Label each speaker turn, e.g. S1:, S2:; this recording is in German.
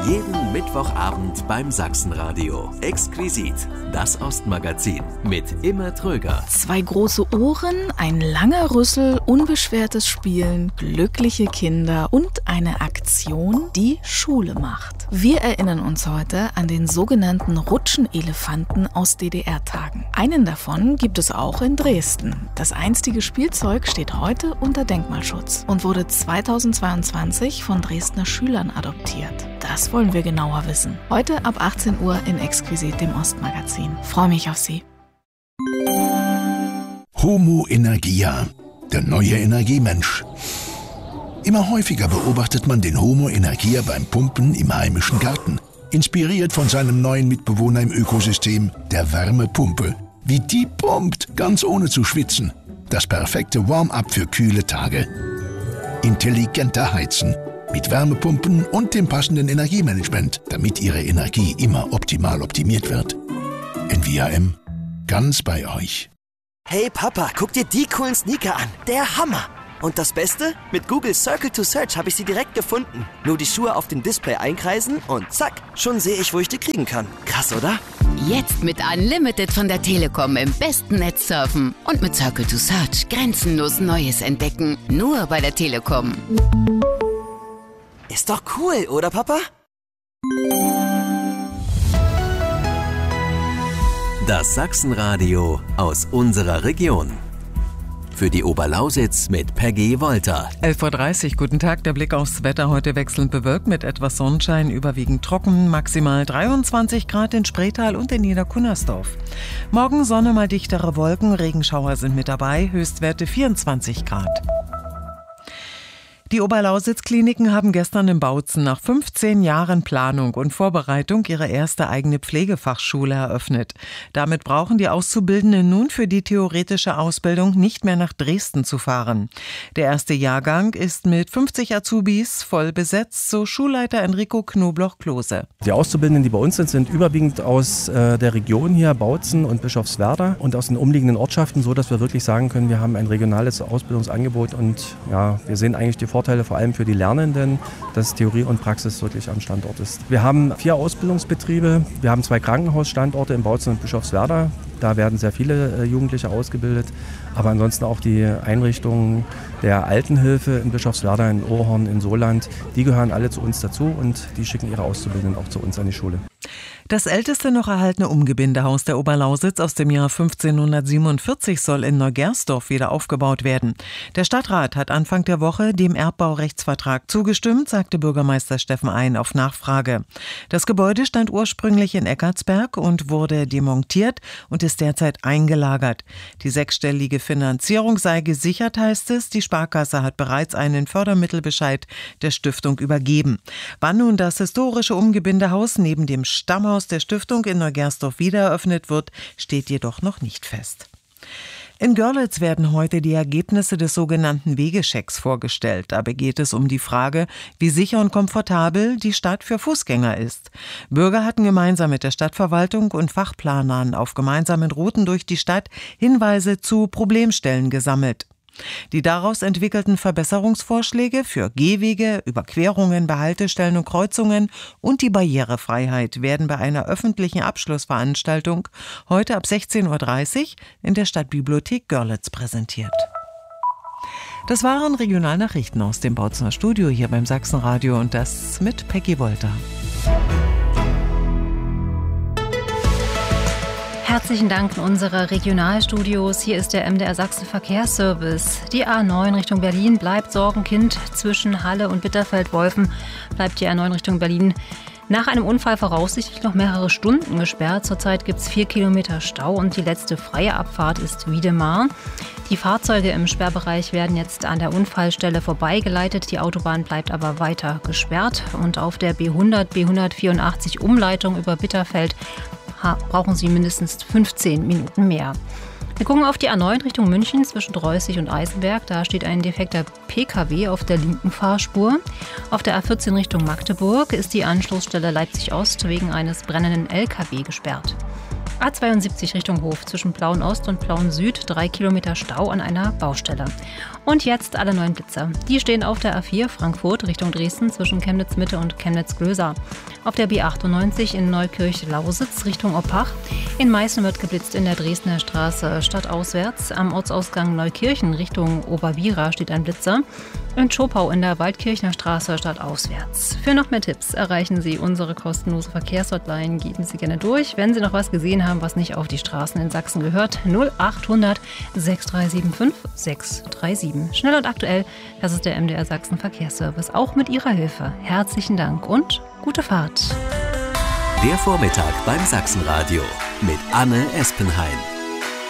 S1: Jeden Mittwochabend beim Sachsenradio. Exquisit, das Ostmagazin mit Imme Tröger.
S2: 2 große Ohren, ein langer Rüssel, unbeschwertes Spielen, glückliche Kinder und eine Aktion, die Schule macht. Wir erinnern uns heute an den sogenannten Rutschenelefanten aus DDR-Tagen. Einen davon gibt es auch in Dresden. Das einstige Spielzeug steht heute unter Denkmalschutz und wurde 2022 von Dresdner Schülern adoptiert. Das wollen wir genauer wissen. Heute ab 18 Uhr in Exquisit, dem Ostmagazin. Freue mich auf Sie.
S3: Homo Energia, der neue Energiemensch. Immer häufiger beobachtet man den Homo Energia beim Pumpen im heimischen Garten. Inspiriert von seinem neuen Mitbewohner im Ökosystem, der Wärmepumpe. Wie die pumpt, ganz ohne zu schwitzen. Das perfekte Warm-up für kühle Tage. Intelligenter Heizen. Mit Wärmepumpen und dem passenden Energiemanagement, damit Ihre Energie immer optimal optimiert wird. NVAM, ganz bei euch.
S4: Hey Papa, guck dir die coolen Sneaker an. Der Hammer! Und das Beste? Mit Google Circle to Search habe ich sie direkt gefunden. Nur die Schuhe auf dem Display einkreisen und zack, schon sehe ich, wo ich die kriegen kann. Krass, oder?
S5: Jetzt mit Unlimited von der Telekom im besten Netz surfen. Und mit Circle to Search grenzenlos Neues entdecken. Nur bei der Telekom.
S4: Ist doch cool, oder Papa?
S1: Das Sachsenradio aus unserer Region. Für die Oberlausitz mit Peggy Wolter.
S6: 11.30 Uhr, guten Tag. Der Blick aufs Wetter heute wechselnd bewölkt mit etwas Sonnenschein, überwiegend trocken, maximal 23 Grad in Spreetal und in Niedercunnersdorf. Morgen Sonne, mal dichtere Wolken, Regenschauer sind mit dabei, Höchstwerte 24 Grad. Die Oberlausitz-Kliniken haben gestern in Bautzen nach 15 Jahren Planung und Vorbereitung ihre erste eigene Pflegefachschule eröffnet. Damit brauchen die Auszubildenden nun für die theoretische Ausbildung nicht mehr nach Dresden zu fahren. Der erste Jahrgang ist mit 50 Azubis voll besetzt, so Schulleiter Enrico Knobloch-Klose.
S7: Die Auszubildenden, die bei uns sind überwiegend aus der Region hier, Bautzen und Bischofswerda und aus den umliegenden Ortschaften, so dass wir wirklich sagen können, wir haben ein regionales Ausbildungsangebot und ja, wir sehen eigentlich die Vorteile vor allem für die Lernenden, dass Theorie und Praxis wirklich am Standort ist. Wir haben 4 Ausbildungsbetriebe, wir haben 2 Krankenhausstandorte in Bautzen und Bischofswerda. Da werden sehr viele Jugendliche ausgebildet, aber ansonsten auch die Einrichtungen der Altenhilfe in Bischofswerda, in Ohrhorn, in Soland, die gehören alle zu uns dazu und die schicken ihre Auszubildenden auch zu uns an die Schule.
S6: Das älteste noch erhaltene Umgebindehaus der Oberlausitz aus dem Jahr 1547 soll in Neugersdorf wieder aufgebaut werden. Der Stadtrat hat Anfang der Woche dem Erbbaurechtsvertrag zugestimmt, sagte Bürgermeister Steffen Ein auf Nachfrage. Das Gebäude stand ursprünglich in Eckartsberg und wurde demontiert und ist derzeit eingelagert. Die 6-stellige Finanzierung sei gesichert, heißt es. Die Sparkasse hat bereits einen Fördermittelbescheid der Stiftung übergeben. Wann nun das historische Umgebindehaus neben dem Stammhaus der Stiftung in Neugersdorf wieder eröffnet wird, steht jedoch noch nicht fest. In Görlitz werden heute die Ergebnisse des sogenannten Wegechecks vorgestellt. Dabei geht es um die Frage, wie sicher und komfortabel die Stadt für Fußgänger ist. Bürger hatten gemeinsam mit der Stadtverwaltung und Fachplanern auf gemeinsamen Routen durch die Stadt Hinweise zu Problemstellen gesammelt. Die daraus entwickelten Verbesserungsvorschläge für Gehwege, Überquerungen bei Haltestellen und Kreuzungen und die Barrierefreiheit werden bei einer öffentlichen Abschlussveranstaltung heute ab 16.30 Uhr in der Stadtbibliothek Görlitz präsentiert. Das waren Regionalnachrichten aus dem Bautzener Studio hier beim Sachsenradio und das mit Peggy Wolter.
S8: Herzlichen Dank in unsere Regionalstudios. Hier ist der MDR Sachsen Verkehrsservice. Die A9 Richtung Berlin bleibt Sorgenkind. Zwischen Halle und Bitterfeld-Wolfen bleibt die A9 Richtung Berlin nach einem Unfall voraussichtlich noch mehrere Stunden gesperrt. Zurzeit gibt es 4 Kilometer Stau und die letzte freie Abfahrt ist Wiedemar. Die Fahrzeuge im Sperrbereich werden jetzt an der Unfallstelle vorbeigeleitet. Die Autobahn bleibt aber weiter gesperrt. Und auf der B100, B184 Umleitung über Bitterfeld brauchen Sie mindestens 15 Minuten mehr. Wir gucken auf die A9 Richtung München zwischen Dreußig und Eisenberg. Da steht ein defekter PKW auf der linken Fahrspur. Auf der A14 Richtung Magdeburg ist die Anschlussstelle Leipzig Ost wegen eines brennenden LKW gesperrt. A72 Richtung Hof zwischen Plauen-Ost und Plauen-Süd, 3 Kilometer Stau an einer Baustelle. Und jetzt alle neuen Blitzer. Die stehen auf der A4 Frankfurt Richtung Dresden zwischen Chemnitz-Mitte und Chemnitz-Glösa. Auf der B98 in Neukirch-Lausitz Richtung Oppach. In Meißen wird geblitzt in der Dresdner Straße stadtauswärts. Am Ortsausgang Neukirchen Richtung Oberwiera steht ein Blitzer. In Schopau in der Waldkirchner Straße stadtauswärts. Für noch mehr Tipps erreichen Sie unsere kostenlose Verkehrshotline. Geben Sie gerne durch, wenn Sie noch was gesehen haben, was nicht auf die Straßen in Sachsen gehört. 0800 6375 637. Schnell und aktuell, das ist der MDR Sachsen Verkehrsservice. Auch mit Ihrer Hilfe. Herzlichen Dank und gute Fahrt.
S1: Der Vormittag beim Sachsenradio mit Anne Espenheim.